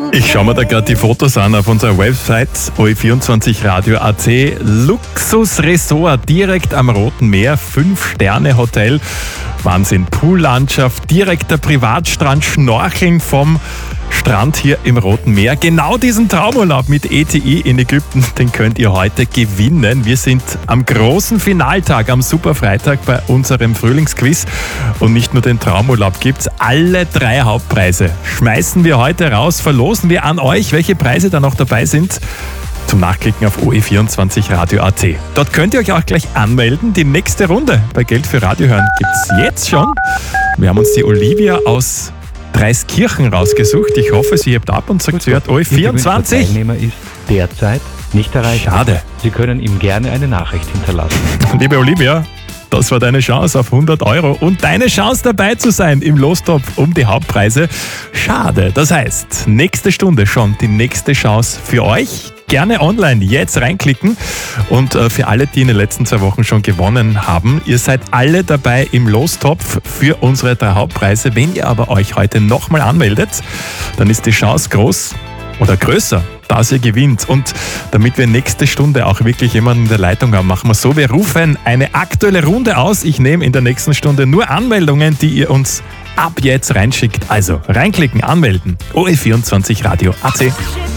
Ich schaue mir da gerade die Fotos an auf unserer Website OE24radio.at. Luxusresort direkt am Roten Meer, 5-Sterne-Hotel. Wahnsinn, Poollandschaft, direkter Privatstrand, Schnorcheln vom Strand hier im Roten Meer. Genau diesen Traumurlaub mit ETI in Ägypten, den könnt ihr heute gewinnen. Wir sind am großen Finaltag, am Superfreitag bei unserem Frühlingsquiz. Und nicht nur den Traumurlaub gibt's, alle 3 Hauptpreise schmeißen wir heute raus, verlosen wir an euch, welche Preise da noch dabei sind. Zum Nachklicken auf OE24radio.at. Dort könnt ihr euch auch gleich anmelden. Die nächste Runde bei Geld für Radio hören gibt's jetzt schon. Wir haben uns die Olivia aus Dreiskirchen rausgesucht. Ich hoffe, sie hebt ab und sagt, sie hört OE24. Der Teilnehmer ist derzeit nicht erreichbar. Schade. Sie können ihm gerne eine Nachricht hinterlassen. Liebe Olivia, das war deine Chance auf 100 € und deine Chance dabei zu sein im Lostopf um die Hauptpreise. Schade. Das heißt, nächste Stunde schon die nächste Chance für euch. Gerne online jetzt reinklicken und für alle, die in den letzten 2 Wochen schon gewonnen haben, ihr seid alle dabei im Lostopf für unsere 3 Hauptpreise. Wenn ihr aber euch heute nochmal anmeldet, dann ist die Chance groß oder größer, dass ihr gewinnt. Und damit wir nächste Stunde auch wirklich jemanden in der Leitung haben, machen wir so, wir rufen eine aktuelle Runde aus. Ich nehme in der nächsten Stunde nur Anmeldungen, die ihr uns ab jetzt reinschickt. Also reinklicken, anmelden. OE24radio.at.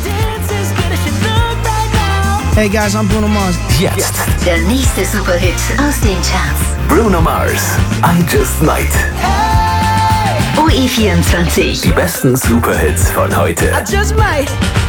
Hey guys, I'm Bruno Mars. Jetzt Der nächste Superhit aus den Charts. Bruno Mars, I Just Might. OE24. Die besten Superhits von heute. I just might.